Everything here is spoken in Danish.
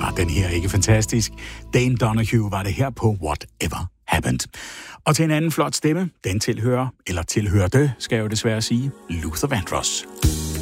Var den her ikke fantastisk? Dane Donahue var det her på Whatever Happened. Og til en anden flot stemme, den tilhørte, skal jeg jo desværre sige, Luther Vandross.